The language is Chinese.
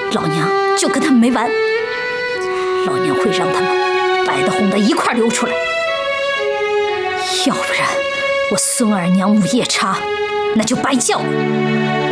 老娘就跟他们没完。老娘会让他们白的红的一块流出来，要不然我孙二娘午夜叉那就白叫了。